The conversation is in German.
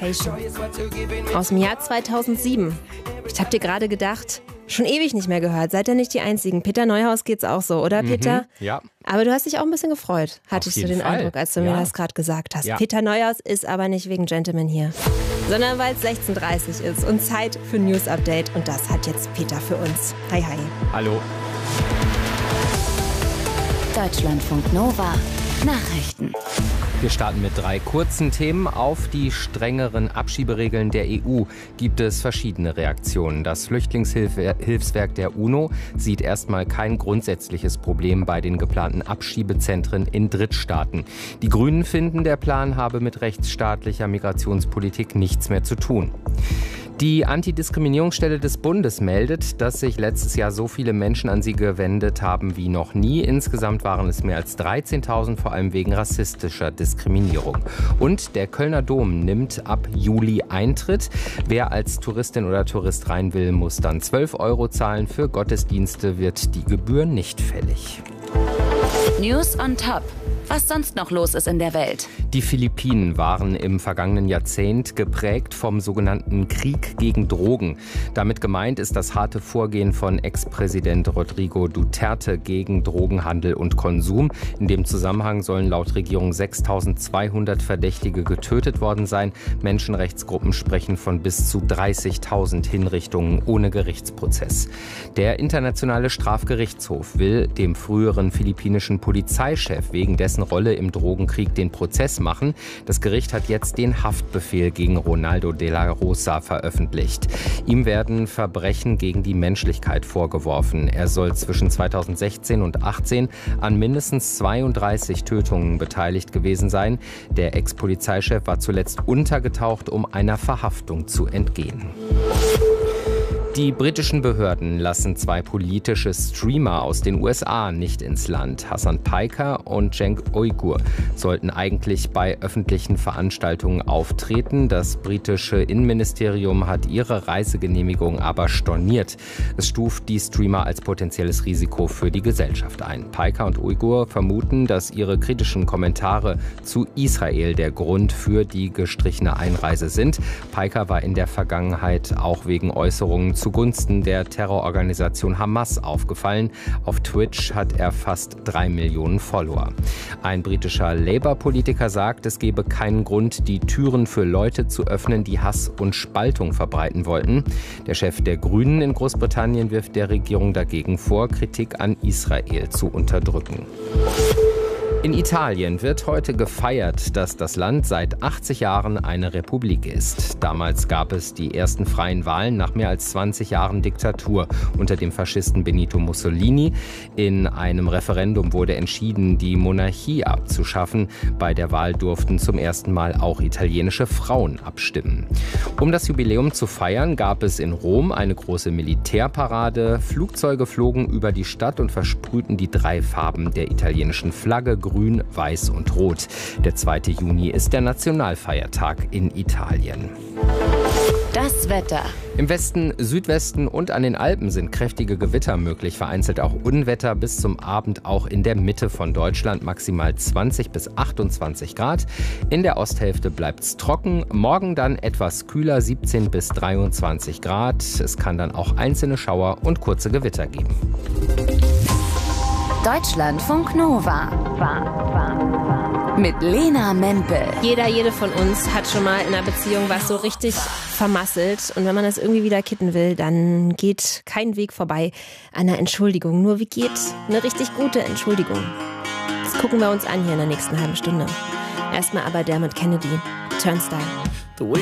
Vacation aus dem Jahr 2007. Ich habe dir gerade gedacht, schon ewig nicht mehr gehört. Seid ihr nicht die Einzigen? Peter Neuhaus geht's auch so, oder Peter? Ja. Aber du hast dich auch ein bisschen gefreut, hattest du den Eindruck, als du mir das gerade gesagt hast. Ja. Peter Neuhaus ist aber nicht wegen Gentleman hier, sondern weil es 16:30 ist und Zeit für News Update. Und das hat jetzt Peter für uns. Hi, hi. Hallo. Deutschlandfunk Nova Nachrichten. Wir starten mit 3 kurzen Themen. Auf die strengeren Abschieberegeln der EU gibt es verschiedene Reaktionen. Das Flüchtlingshilfswerk der UNO sieht erstmal kein grundsätzliches Problem bei den geplanten Abschiebezentren in Drittstaaten. Die Grünen finden, der Plan habe mit rechtsstaatlicher Migrationspolitik nichts mehr zu tun. Die Antidiskriminierungsstelle des Bundes meldet, dass sich letztes Jahr so viele Menschen an sie gewendet haben wie noch nie. Insgesamt waren es mehr als 13.000, vor allem wegen rassistischer Diskriminierung. Und der Kölner Dom nimmt ab Juli Eintritt. Wer als Touristin oder Tourist rein will, muss dann 12 € zahlen. Für Gottesdienste wird die Gebühr nicht fällig. News on Top. Was sonst noch los ist in der Welt. Die Philippinen waren im vergangenen Jahrzehnt geprägt vom sogenannten Krieg gegen Drogen. Damit gemeint ist das harte Vorgehen von Ex-Präsident Rodrigo Duterte gegen Drogenhandel und Konsum. In dem Zusammenhang sollen laut Regierung 6.200 Verdächtige getötet worden sein. Menschenrechtsgruppen sprechen von bis zu 30.000 Hinrichtungen ohne Gerichtsprozess. Der Internationale Strafgerichtshof will dem früheren philippinischen Polizeichef wegen dessen Rolle im Drogenkrieg den Prozess machen. Das Gericht hat jetzt den Haftbefehl gegen Ronaldo de la Rosa veröffentlicht. Ihm werden Verbrechen gegen die Menschlichkeit vorgeworfen. Er soll zwischen 2016 und 2018 an mindestens 32 Tötungen beteiligt gewesen sein. Der Ex-Polizeichef war zuletzt untergetaucht, um einer Verhaftung zu entgehen. Die britischen Behörden lassen 2 politische Streamer aus den USA nicht ins Land. Hasan Piker und Cenk Uygur sollten eigentlich bei öffentlichen Veranstaltungen auftreten. Das britische Innenministerium hat ihre Reisegenehmigung aber storniert. Es stuft die Streamer als potenzielles Risiko für die Gesellschaft ein. Piker und Uygur vermuten, dass ihre kritischen Kommentare zu Israel der Grund für die gestrichene Einreise sind. Piker war in der Vergangenheit auch wegen Äußerungen zugunsten der Terrororganisation Hamas aufgefallen. Auf Twitch hat er fast 3 Millionen Follower. Ein britischer Labour-Politiker sagt, es gebe keinen Grund, die Türen für Leute zu öffnen, die Hass und Spaltung verbreiten wollten. Der Chef der Grünen in Großbritannien wirft der Regierung dagegen vor, Kritik an Israel zu unterdrücken. In Italien wird heute gefeiert, dass das Land seit 80 Jahren eine Republik ist. Damals gab es die ersten freien Wahlen nach mehr als 20 Jahren Diktatur unter dem Faschisten Benito Mussolini. In einem Referendum wurde entschieden, die Monarchie abzuschaffen. Bei der Wahl durften zum ersten Mal auch italienische Frauen abstimmen. Um das Jubiläum zu feiern, gab es in Rom eine große Militärparade. Flugzeuge flogen über die Stadt und versprühten die 3 Farben der italienischen Flagge: Grün, Weiß und Rot. Der 2. Juni ist der Nationalfeiertag in Italien. Das Wetter. Im Westen, Südwesten und an den Alpen sind kräftige Gewitter möglich, vereinzelt auch Unwetter. Bis zum Abend auch in der Mitte von Deutschland maximal 20 bis 28 Grad. In der Osthälfte bleibt es trocken. Morgen dann etwas kühler, 17 bis 23 Grad. Es kann dann auch einzelne Schauer und kurze Gewitter geben. Deutschlandfunk Nova. Mit Lena Mempel. Jede von uns hat schon mal in einer Beziehung was so richtig vermasselt. Und wenn man das irgendwie wieder kitten will, dann geht kein Weg vorbei an einer Entschuldigung. Nur wie geht eine richtig gute Entschuldigung? Das gucken wir uns an hier in der nächsten halben Stunde. Erstmal aber Dermot Kennedy, Turnstile.